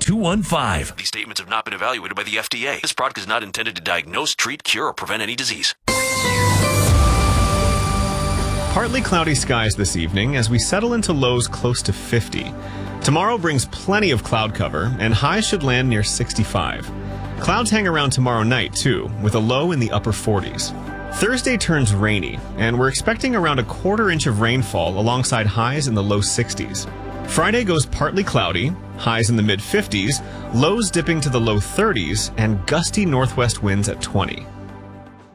888-215. These statements have not been evaluated by the FDA. This product is not intended to diagnose, treat, cure, or prevent any disease. Partly cloudy skies this evening as we settle into lows close to 50. Tomorrow brings plenty of cloud cover, and highs should land near 65. Clouds hang around tomorrow night, too, with a low in the upper 40s. Thursday turns rainy, and we're expecting around a quarter inch of rainfall alongside highs in the low 60s. Friday goes partly cloudy, highs in the mid-50s, lows dipping to the low 30s, and gusty northwest winds at 20.